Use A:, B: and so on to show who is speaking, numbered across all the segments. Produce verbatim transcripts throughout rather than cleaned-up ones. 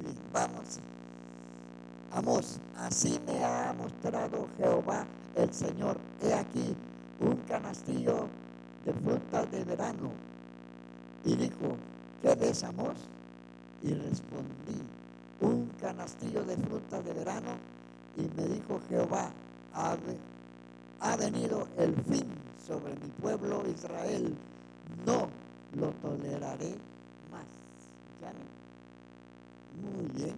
A: bien, vamos. Amós, así me ha mostrado Jehová el Señor. He aquí un canastillo de frutas de verano. Y dijo, ¿qué ves, Amós? Y respondí, un canastillo de frutas de verano. Y me dijo Jehová, ha, ha venido el fin sobre mi pueblo Israel. No lo toleraré más. ¿Ya? Muy bien.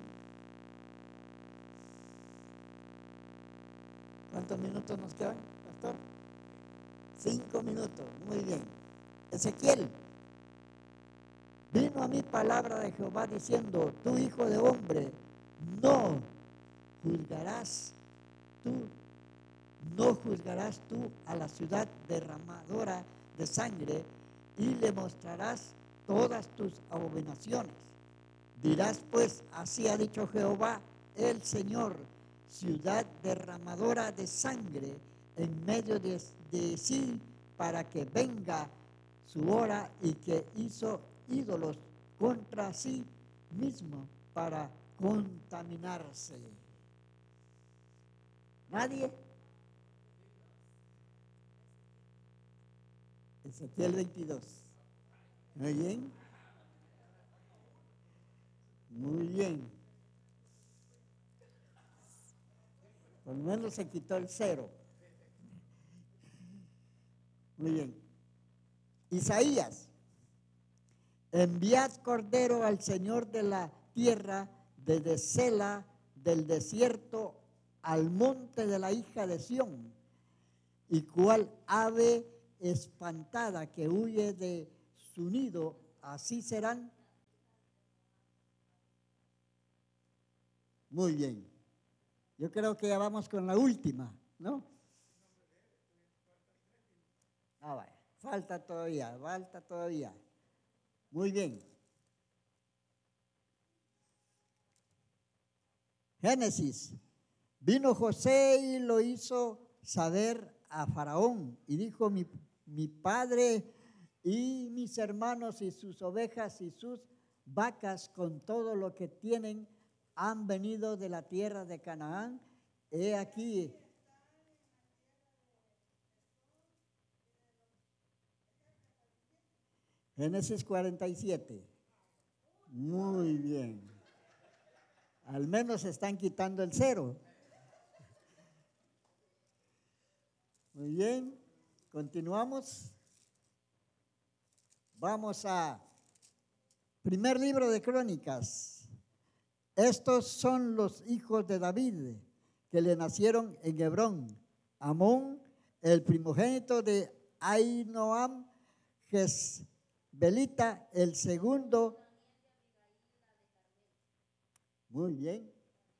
A: ¿Cuántos minutos nos quedan, pastor? Cinco minutos. Muy bien. Ezequiel. Vino a mí palabra de Jehová diciendo, tú hijo de hombre, no juzgarás tú, no juzgarás tú a la ciudad derramadora de sangre y le mostrarás todas tus abominaciones. Dirás pues, así ha dicho Jehová el Señor, ciudad derramadora de sangre en medio de, de sí, para que venga su hora y que hizo ídolos contra sí mismo para contaminarse. ¿Nadie? Ezequiel veintidós. Muy bien. Muy bien. Por lo menos se quitó el cero. Muy bien. Isaías. Enviad cordero al Señor de la tierra, desde Sela, del desierto al monte de la hija de Sión, y cual ave espantada que huye de su nido, así serán. Muy bien. Yo creo que ya vamos con la última, ¿no? Ah, vaya. Falta todavía, falta todavía. Muy bien. Génesis. Vino José y lo hizo saber a Faraón y dijo, mi, mi padre y mis hermanos y sus ovejas y sus vacas con todo lo que tienen han venido de la tierra de Canaán. He aquí. Génesis cuarenta y siete. Muy bien. Al menos están quitando el cero. Muy bien. Continuamos. Vamos a primer libro de Crónicas. Estos son los hijos de David que le nacieron en Hebrón. Amón, el primogénito de Ahinoam, Jezbelita, el segundo. Muy bien.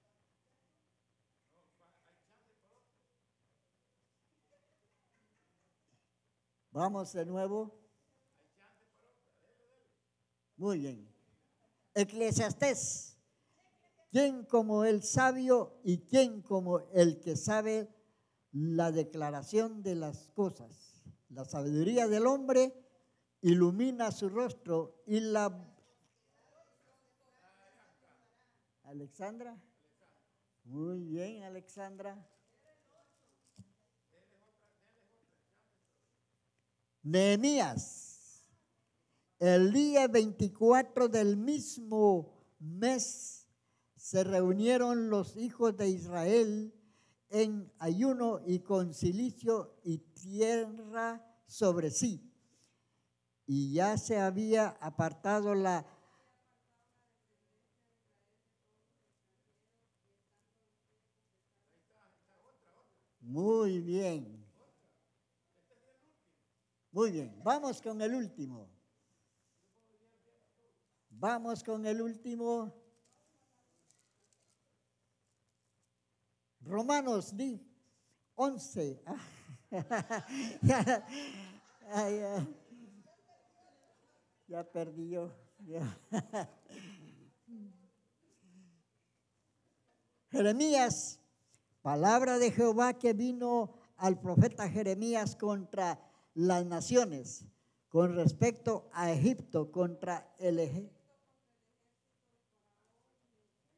A: Vamos de nuevo. Muy bien. Eclesiastés. ¿Quién como el sabio y quién como el que sabe la declaración de las cosas? La sabiduría del hombre ilumina su rostro y la... Alexandra. Muy bien, Alexandra. Nehemías. El día veinticuatro del mismo mes se reunieron los hijos de Israel en ayuno y con cilicio y tierra sobre sí. Y ya se había apartado la... Muy bien. Muy bien. Vamos con el último. Vamos con el último. Romanos di once. ya, ya, ya perdí yo. Ya. Jeremías, palabra de Jehová que vino al profeta Jeremías contra las naciones, con respecto a Egipto, contra el Egipto.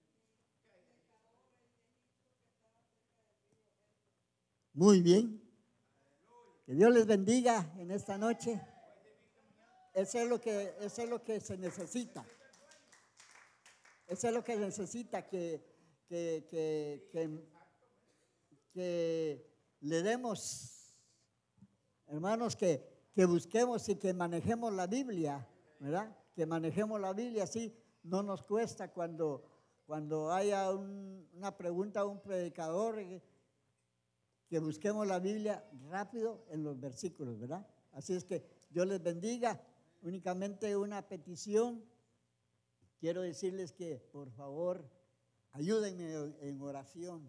B: Muy bien. Que Dios les bendiga en esta noche. Eso es lo que, eso es lo que se necesita. Eso es lo que necesita, que, que, que, que, que le demos, hermanos, que, que busquemos y que manejemos la Biblia, ¿verdad? Que manejemos la Biblia, así no nos cuesta cuando, cuando haya un, una pregunta a un predicador, que busquemos la Biblia rápido en los versículos, ¿verdad? Así es que Dios les bendiga. Únicamente una petición. Quiero decirles que, por favor, ayúdenme en oración,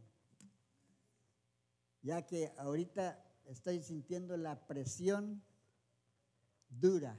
B: ya que ahorita estoy sintiendo la presión dura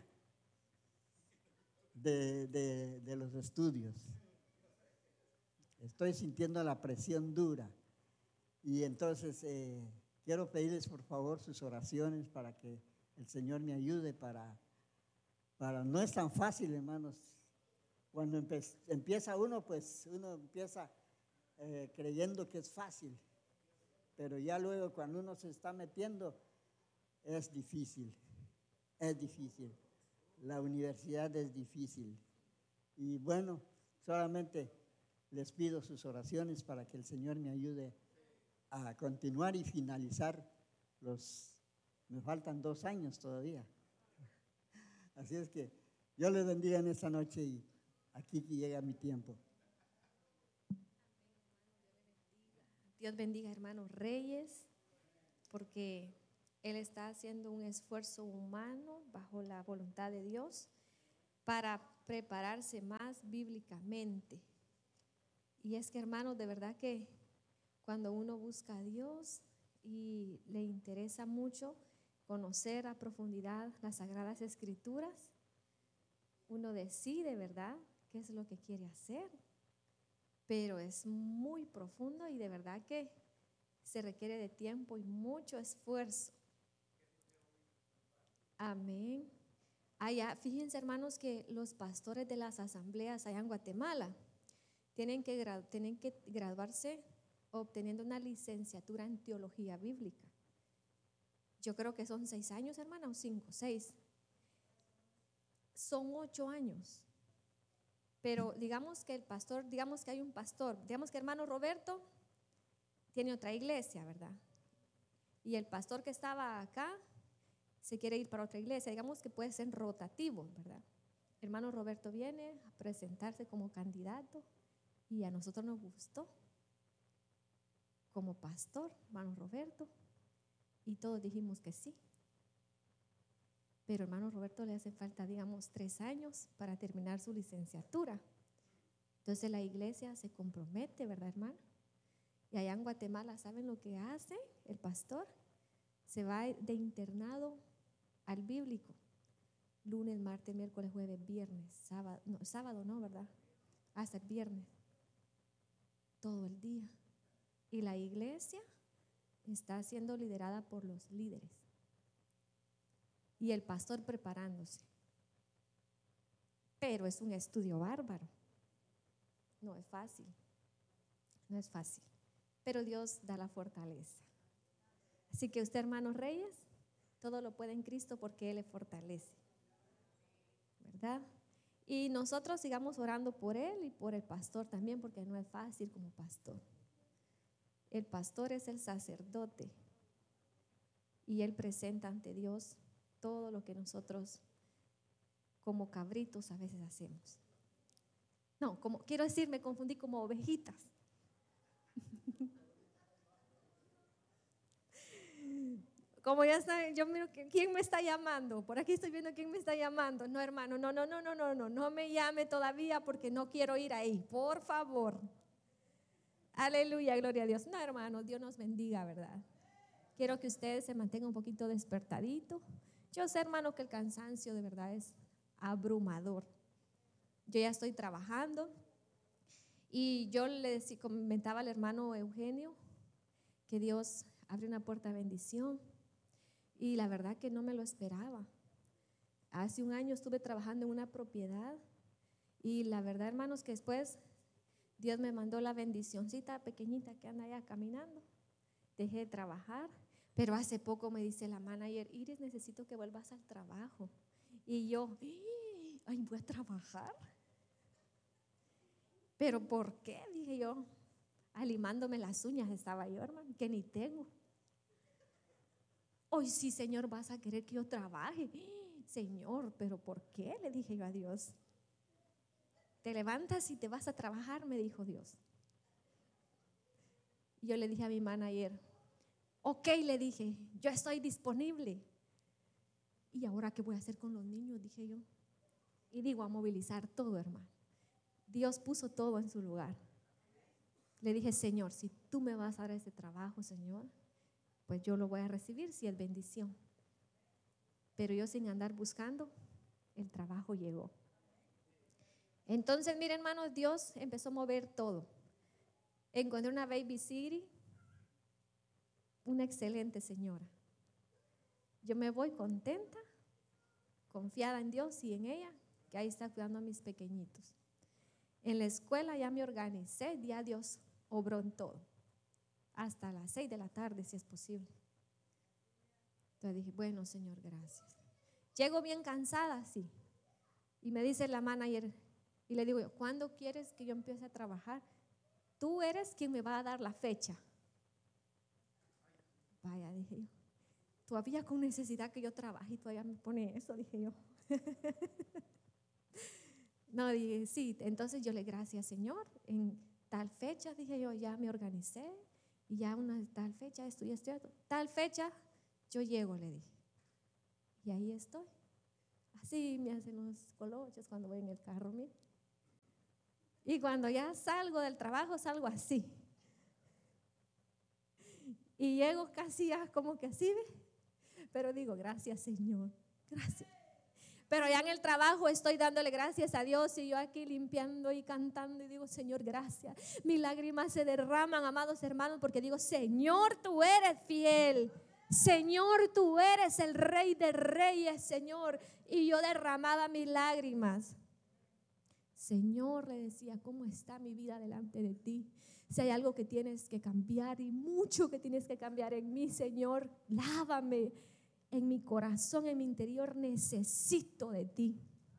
B: de, de, de los estudios. Estoy sintiendo la presión dura. Y entonces eh, quiero pedirles, por favor, sus oraciones para que el Señor me ayude para, para no es tan fácil, hermanos. Cuando empe- empieza uno, pues uno empieza eh, creyendo que es fácil, pero ya luego cuando uno se está metiendo, es difícil, es difícil. La universidad es difícil. Y bueno, solamente les pido sus oraciones para que el Señor me ayude a continuar y finalizar los, me faltan dos años todavía. Así es que Dios les bendiga en esta noche y aquí que llega mi tiempo.
C: Dios bendiga, hermanos Reyes, porque Él está haciendo un esfuerzo humano bajo la voluntad de Dios para prepararse más bíblicamente. Y es que, hermanos, de verdad que cuando uno busca a Dios y le interesa mucho conocer a profundidad las Sagradas Escrituras, uno decide, ¿verdad?, qué es lo que quiere hacer. Pero es muy profundo y de verdad que se requiere de tiempo y mucho esfuerzo. Amén. Allá, fíjense, hermanos, que los pastores de las asambleas allá en Guatemala tienen que, gra- tienen que graduarse obteniendo una licenciatura en teología bíblica. Yo creo que son seis años, hermana, o cinco, seis. Son ocho años. Pero digamos que el pastor, digamos que hay un pastor, digamos que hermano Roberto tiene otra iglesia, ¿verdad? Y el pastor que estaba acá se quiere ir para otra iglesia, digamos que puede ser rotativo, ¿verdad? Hermano Roberto viene a presentarse como candidato y a nosotros nos gustó como pastor, hermano Roberto, y todos dijimos que sí. Pero hermano Roberto le hace falta, digamos, tres años para terminar su licenciatura. Entonces la iglesia se compromete, ¿verdad, hermano? Y allá en Guatemala, ¿saben lo que hace el pastor? Se va de internado al bíblico. Lunes, martes, miércoles, jueves, viernes, sábado, no, sábado no, ¿verdad? Hasta el viernes. Todo el día. Y la iglesia está siendo liderada por los líderes. Y el pastor preparándose. Pero es un estudio bárbaro. No es fácil. No es fácil. Pero Dios da la fortaleza. Así que usted, hermanos Reyes, todo lo puede en Cristo porque Él le fortalece. ¿Verdad? Y nosotros sigamos orando por él y por el pastor también, porque no es fácil como pastor. El pastor es el sacerdote y él presenta ante Dios todo lo que nosotros como cabritos a veces hacemos. No, como quiero decir, me confundí como ovejitas. Como ya está, yo miro que quién me está llamando. Por aquí estoy viendo quién me está llamando. No, hermano, no, no, no, no, no, no, no me llame todavía porque no quiero ir ahí. Por favor. Aleluya, gloria a Dios. No, hermano, Dios nos bendiga, ¿verdad? Quiero que ustedes se mantengan un poquito despertadito. Yo sé, hermano, que el cansancio de verdad es abrumador. Yo ya estoy trabajando y yo le comentaba al hermano Eugenio que Dios abre una puerta de bendición. Y la verdad que no me lo esperaba. Hace un año estuve trabajando en una propiedad y la verdad, hermanos, que después Dios me mandó la bendicioncita pequeñita que anda allá caminando. Dejé de trabajar Pero hace poco me dice la manager, Iris, necesito que vuelvas al trabajo. Y yo, ay, voy a trabajar. ¿Pero por qué? Dije yo, alimándome las uñas estaba yo, hermano, que ni tengo. Hoy sí, Señor, vas a querer que yo trabaje. Señor, ¿pero por qué? Le dije yo a Dios. Te levantas y te vas a trabajar, me dijo Dios. Y yo le dije a mi manager, ok, le dije, yo estoy disponible. ¿Y ahora qué voy a hacer con los niños? Dije yo. Y digo, a movilizar todo, hermano. Dios puso todo en su lugar. Le dije, Señor, si tú me vas a dar ese trabajo, Señor, pues yo lo voy a recibir si es bendición. Pero yo sin andar buscando, el trabajo llegó. Entonces, miren, hermanos, Dios empezó a mover todo. Encontré una baby city, una excelente señora. Yo me voy contenta, confiada en Dios y en ella, que ahí está cuidando a mis pequeñitos. En la escuela ya me organicé, ya Dios obró en todo. Hasta las seis de la tarde, si es posible. Entonces dije, bueno, Señor, gracias. Llego bien cansada, sí. Y me dice la manager, y le digo yo, ¿cuándo quieres que yo empiece a trabajar? Tú eres quien me va a dar la fecha. Vaya, dije yo. Todavía con necesidad que yo trabaje y todavía me pone eso, dije yo. No, dije, sí, entonces yo le gracias, Señor. En tal fecha, dije yo, ya me organicé. Y ya una tal fecha, esto y esto, esto. Tal fecha, yo llego, le dije. Y ahí estoy. Así me hacen los colochos cuando voy en el carro mío. Y cuando ya salgo del trabajo, salgo así. Y llego casi ya como que así, ¿ve? Pero digo, gracias, Señor, gracias. Pero ya en el trabajo estoy dándole gracias a Dios y yo aquí limpiando y cantando y digo, Señor, gracias. Mis lágrimas se derraman, amados hermanos, porque digo, Señor, tú eres fiel. Señor, tú eres el Rey de Reyes, Señor. Y yo derramaba mis lágrimas. Señor, le decía, ¿cómo está mi vida delante de ti? Si hay algo que tienes que cambiar y mucho que tienes que cambiar en mí, Señor, lávame. En mi corazón, en mi interior, necesito de ti.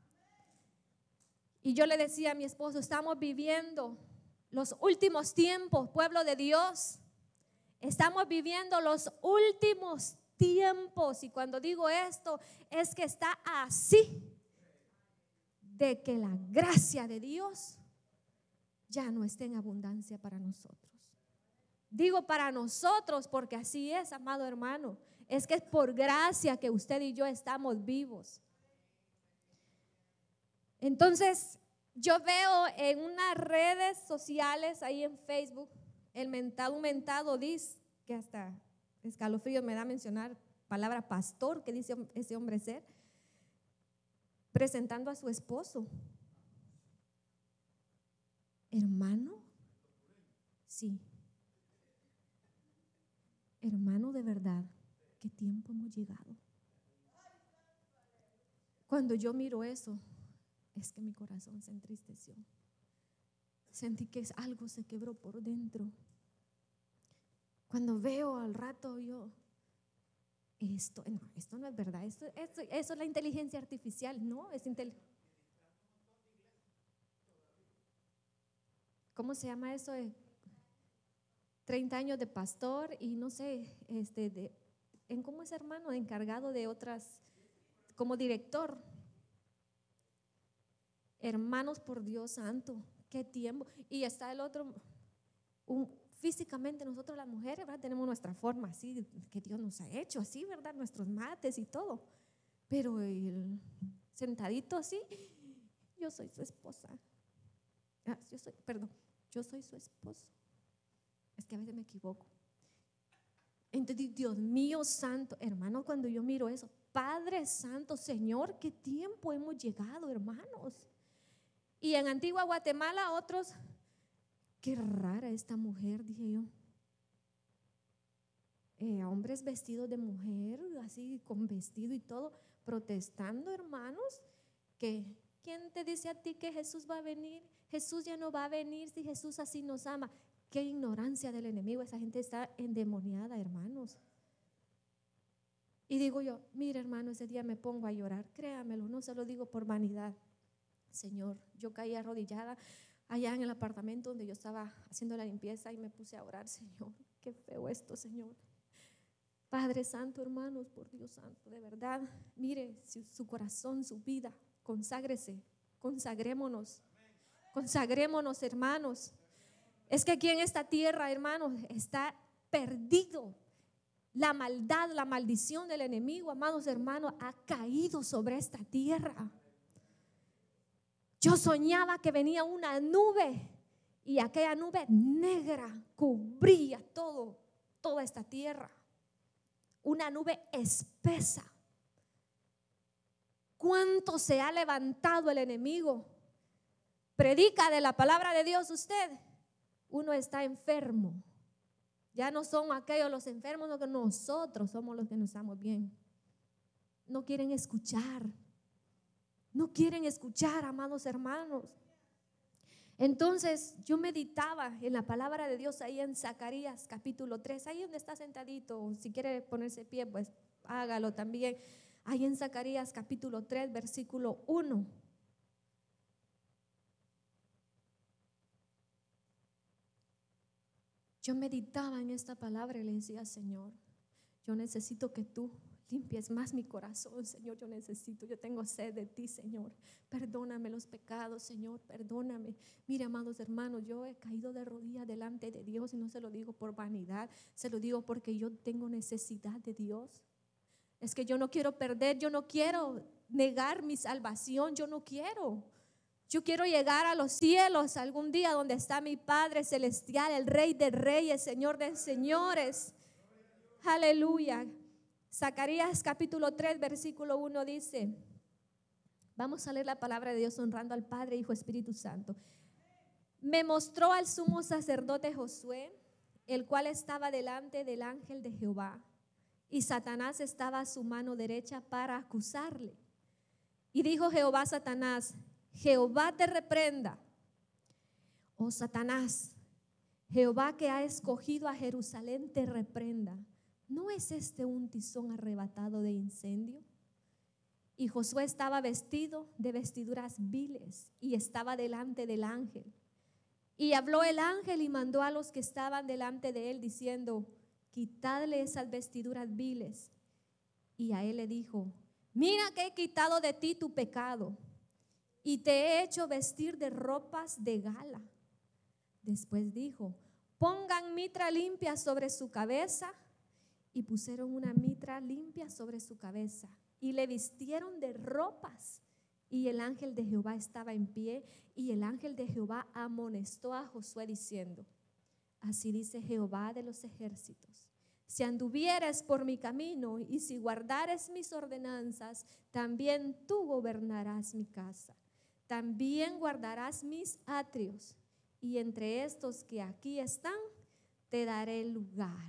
C: Y yo le decía a mi esposo, estamos viviendo los últimos tiempos, pueblo de Dios. Estamos viviendo los últimos tiempos. Y cuando digo esto, es que está así, de que la gracia de Dios ya no esté en abundancia para nosotros. Digo para nosotros porque así es, amado hermano. Es que es por gracia que usted y yo estamos vivos. Entonces, yo veo en unas redes sociales, ahí en Facebook, el mentado, un mentado dice, que hasta escalofrío me da mencionar palabra pastor, que dice ese hombre ser, presentando a su esposo. Hermano, sí. Hermano, de verdad, ¿qué tiempo hemos llegado? Cuando yo miro eso, es que mi corazón se entristeció. Sentí que algo se quebró por dentro. Cuando veo al rato yo, esto no, esto no es verdad, esto, esto, eso es la inteligencia artificial, no, es inteligencia. ¿Cómo se llama eso? treinta años de pastor y no sé, este, de, en cómo es hermano, encargado de otras, como director. Hermanos, por Dios santo, qué tiempo. Y está el otro, un, físicamente nosotros las mujeres, ¿verdad? Tenemos nuestra forma así, que Dios nos ha hecho así, ¿verdad? Nuestros mates y todo. Pero el sentadito así, yo soy su esposa. Ah, yo soy, perdón, yo soy su esposo. Es que a veces me equivoco. Entonces, Dios mío santo, hermano, cuando yo miro eso, Padre santo, Señor, qué tiempo hemos llegado, hermanos. Y en Antigua Guatemala otros, qué rara esta mujer, dije yo. Eh, hombres vestidos de mujer, así con vestido y todo, protestando, hermanos, que ¿quién te dice a ti que Jesús va a venir? Jesús ya no va a venir si Jesús así nos ama. Qué ignorancia del enemigo, esa gente está endemoniada, hermanos. Y digo yo, mire hermano, ese día me pongo a llorar, créamelo, no se lo digo por vanidad. Señor, yo caí arrodillada allá en el apartamento donde yo estaba haciendo la limpieza y me puse a orar, Señor, qué feo esto, Señor. Padre Santo, hermanos, por Dios Santo, de verdad, mire su, su corazón, su vida, conságrese, consagrémonos, consagrémonos, hermanos. Es que aquí en esta tierra, hermanos, está perdido. La maldad, la maldición del enemigo, amados hermanos, ha caído sobre esta tierra. Yo soñaba que venía una nube y aquella nube negra cubría todo, toda esta tierra. Una nube espesa. ¿Cuánto se ha levantado el enemigo? Predica de la palabra de Dios usted. Uno está enfermo. Ya no son aquellos los enfermos, no, que nosotros somos los que no estamos bien. No quieren escuchar. No quieren escuchar, amados hermanos. Entonces yo meditaba en la palabra de Dios ahí en Zacarías capítulo tres, ahí donde está sentadito, si quiere ponerse de pie, pues hágalo también. Ahí en Zacarías capítulo tres, versículo uno. Yo meditaba en esta palabra y le decía, Señor, yo necesito que tú limpies más mi corazón, Señor, yo necesito, yo tengo sed de ti, Señor. Perdóname los pecados, Señor, perdóname. Mire, amados hermanos, yo he caído de rodillas delante de Dios y no se lo digo por vanidad, se lo digo porque yo tengo necesidad de Dios. Es que yo no quiero perder, yo no quiero negar mi salvación, yo no quiero. Yo quiero llegar a los cielos algún día donde está mi Padre celestial, el Rey de reyes, Señor de señores. Aleluya. Zacarías capítulo tres, versículo uno dice, vamos a leer la palabra de Dios honrando al Padre, Hijo, Espíritu Santo. Me mostró al sumo sacerdote Josué, el cual estaba delante del ángel de Jehová, y Satanás estaba a su mano derecha para acusarle. Y dijo Jehová a Satanás, Jehová te reprenda, oh Satanás, Jehová que ha escogido a Jerusalén te reprenda. ¿No es este un tizón arrebatado de incendio? Y Josué estaba vestido de vestiduras viles y estaba delante del ángel. Y habló el ángel y mandó a los que estaban delante de él diciendo, quitadle esas vestiduras viles. Y a él le dijo, mira que he quitado de ti tu pecado y te he hecho vestir de ropas de gala. Después dijo, pongan mitra limpia sobre su cabeza. Y pusieron una mitra limpia sobre su cabeza y le vistieron de ropas. Y el ángel de Jehová estaba en pie, y el ángel de Jehová amonestó a Josué diciendo, así dice Jehová de los ejércitos, si anduvieres por mi camino y si guardares mis ordenanzas, también tú gobernarás mi casa, también guardarás mis atrios, y entre estos que aquí están te daré lugar.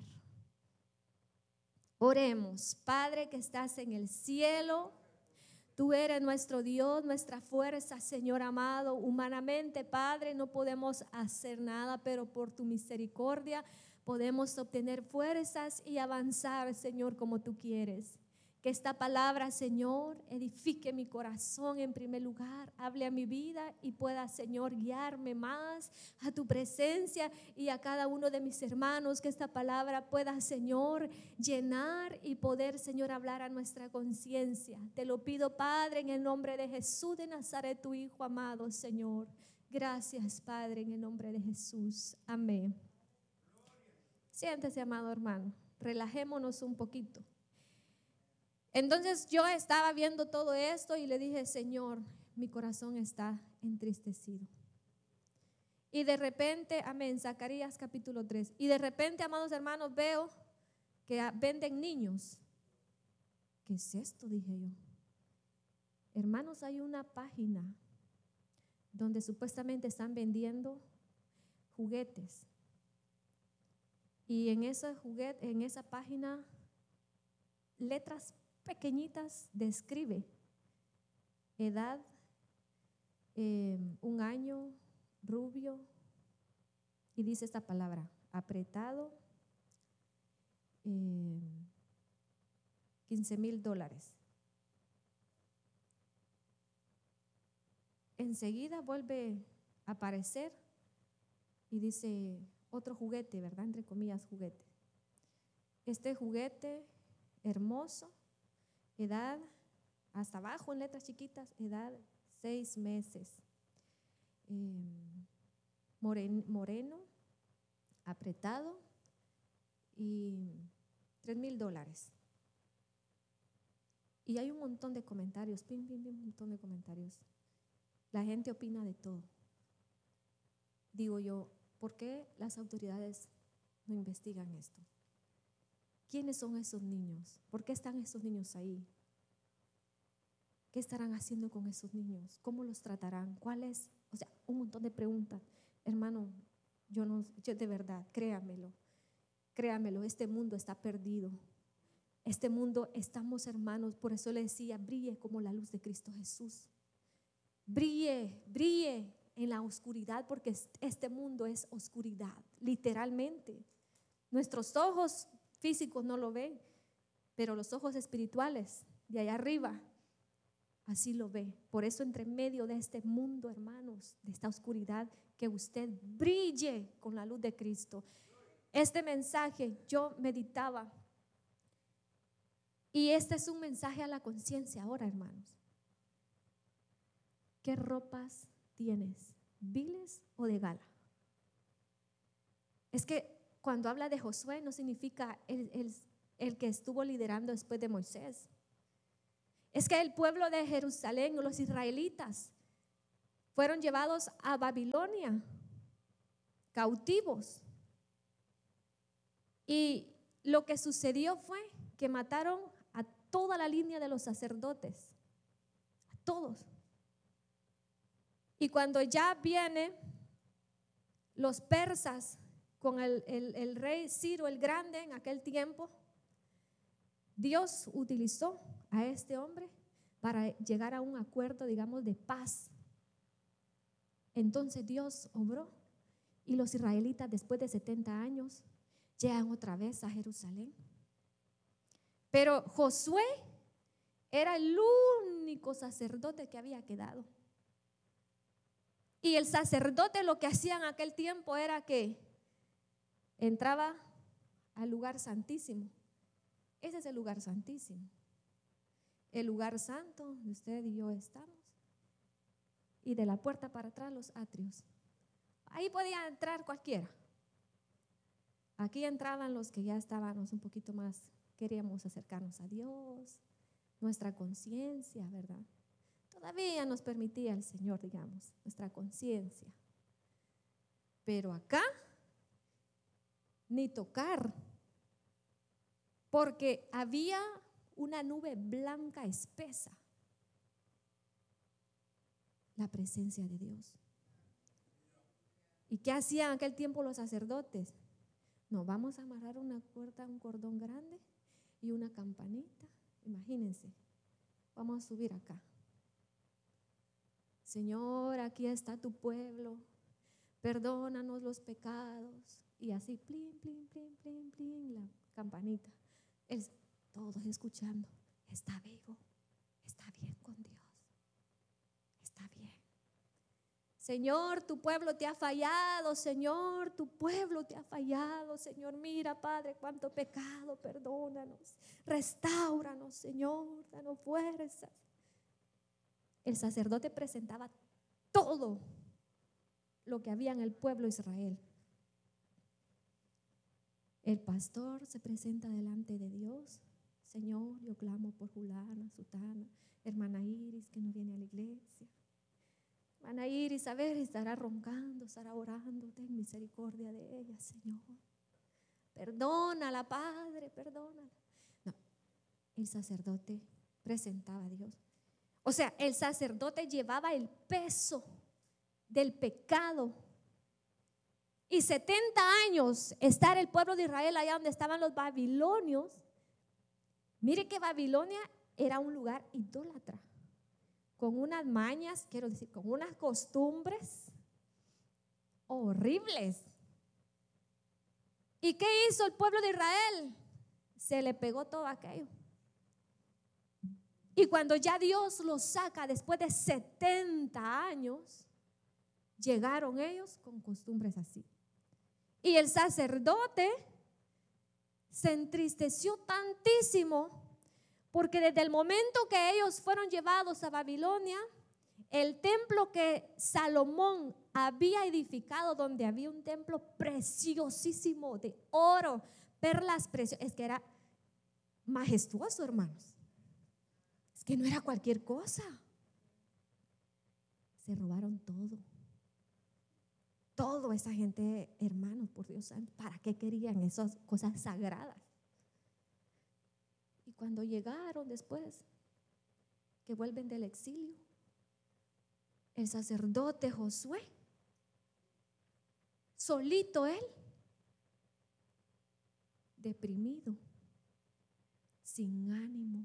C: Oremos. Padre que estás en el cielo, tú eres nuestro Dios, nuestra fuerza, Señor amado. Humanamente, Padre, no podemos hacer nada, pero por tu misericordia podemos obtener fuerzas y avanzar, Señor, como tú quieres. Que esta palabra, Señor, edifique mi corazón en primer lugar, hable a mi vida y pueda, Señor, guiarme más a tu presencia y a cada uno de mis hermanos. Que esta palabra pueda, Señor, llenar y poder, Señor, hablar a nuestra conciencia. Te lo pido, Padre, en el nombre de Jesús de Nazaret, tu Hijo amado, Señor. Gracias, Padre, en el nombre de Jesús. Amén. Siéntese, amado hermano, relajémonos un poquito. Entonces yo estaba viendo todo esto y le dije, Señor, mi corazón está entristecido. Y de repente, amén, Zacarías capítulo tres. Y de repente, amados hermanos, veo que venden niños. ¿Qué es esto? Dije yo. Hermanos, hay una página donde supuestamente están vendiendo juguetes. Y en esa, juguete, en esa página, letras pequeñitas describe edad, eh, un año, rubio, y dice esta palabra, apretado, eh, quince mil dólares. Enseguida vuelve a aparecer y dice otro juguete, ¿verdad? Entre comillas, juguete. Este juguete hermoso, edad hasta abajo en letras chiquitas, edad seis meses. Eh, moren, moreno, apretado y tres mil dólares. Y hay un montón de comentarios, pim, pim, pim, un montón de comentarios. La gente opina de todo. Digo yo, ¿por qué las autoridades no investigan esto? ¿Quiénes son esos niños? ¿Por qué están esos niños ahí? ¿Qué estarán haciendo con esos niños? ¿Cómo los tratarán? ¿Cuál es? O sea, un montón de preguntas. Hermano, yo no, yo de verdad, créamelo, créamelo, este mundo está perdido. Este mundo, estamos hermanos, por eso le decía, brille como la luz de Cristo Jesús. Brille, brille en la oscuridad, porque este mundo es oscuridad, literalmente. Nuestros ojos físicos no lo ven, pero los ojos espirituales de allá arriba así lo ve. Por eso entre medio de este mundo, hermanos, de esta oscuridad, que usted brille con la luz de Cristo. Este mensaje yo meditaba, y este es un mensaje a la conciencia ahora, hermanos. ¿Qué ropas tienes? ¿Viles o de gala? Es que cuando habla de Josué no significa el, el, el que estuvo liderando después de Moisés. Es que el pueblo de Jerusalén, los israelitas, fueron llevados a Babilonia, cautivos. Y lo que sucedió fue que mataron a toda la línea de los sacerdotes, a todos. Y cuando ya vienen los persas con el, el, el rey Ciro el Grande en aquel tiempo, Dios utilizó a este hombre para llegar a un acuerdo, digamos, de paz. Entonces Dios obró y los israelitas, después de setenta años, llegan otra vez a Jerusalén. Pero Josué era el único sacerdote que había quedado. Y el sacerdote, lo que hacía en aquel tiempo era que entraba al lugar santísimo. Ese es el lugar santísimo, el lugar santo donde usted y yo estamos, y de la puerta para atrás los atrios. Ahí podía entrar cualquiera. Aquí entraban los que ya estábamos un poquito más, queríamos acercarnos a Dios, nuestra conciencia, ¿verdad? Todavía nos permitía el Señor, digamos, nuestra conciencia. Pero acá, ni tocar, porque había una nube blanca espesa, la presencia de Dios. ¿Y qué hacían en aquel tiempo los sacerdotes? No, vamos a amarrar una cuerda, un cordón grande y una campanita. Imagínense, vamos a subir acá. Señor, aquí está tu pueblo, perdónanos los pecados. Y así, plin, plin, plin, plin, plin, la campanita. El, todos escuchando, está vivo, está bien con Dios, está bien. Señor, tu pueblo te ha fallado, Señor, tu pueblo te ha fallado, Señor, mira, Padre, cuánto pecado, perdónanos, restáuranos, Señor, danos fuerzas. El sacerdote presentaba todo lo que había en el pueblo de Israel. El pastor se presenta delante de Dios. Señor, yo clamo por Julana, Sutana, hermana Iris, que no viene a la iglesia. Hermana Iris, a ver, estará roncando, estará orando. Ten misericordia de ella, Señor. Perdónala, Padre, perdónala. No, el sacerdote presentaba a Dios. O sea, el sacerdote llevaba el peso del pecado. Y setenta años estar el pueblo de Israel allá donde estaban los babilonios. Mire que Babilonia era un lugar idólatra, con unas mañas, quiero decir, con unas costumbres horribles. ¿Y qué hizo el pueblo de Israel? Se le pegó todo aquello. Y cuando ya Dios los saca después de setenta años, llegaron ellos con costumbres así. Y el sacerdote se entristeció tantísimo porque desde el momento que ellos fueron llevados a Babilonia, el templo que Salomón había edificado, donde había un templo preciosísimo de oro, perlas preciosas, es que era majestuoso, hermanos. Es que no era cualquier cosa. Se robaron todo. Todo esa gente, hermanos, por Dios santo, ¿para qué querían esas cosas sagradas? Y cuando llegaron después, que vuelven del exilio, el sacerdote Josué, solito él, deprimido, sin ánimo,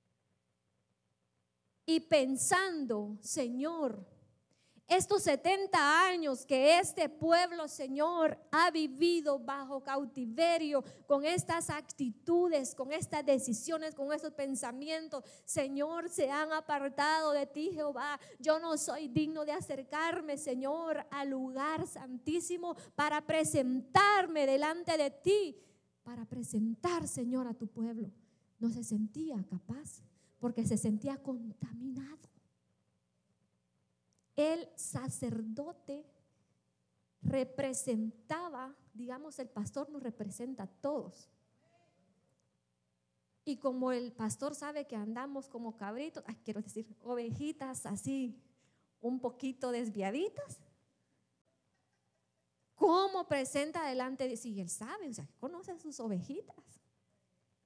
C: y pensando, Señor, estos setenta años que este pueblo, Señor, ha vivido bajo cautiverio, con estas actitudes, con estas decisiones, con estos pensamientos, Señor, se han apartado de ti, Jehová. Yo no soy digno de acercarme, Señor, al lugar santísimo para presentarme delante de ti, para presentar, Señor, a tu pueblo. No se sentía capaz porque se sentía contaminado. El sacerdote representaba, digamos, el pastor nos representa a todos. Y como el pastor sabe que andamos como cabritos, ay, quiero decir, ovejitas así, un poquito desviaditas, ¿cómo presenta delante de sí? Él sabe, o sea, conoce a sus ovejitas.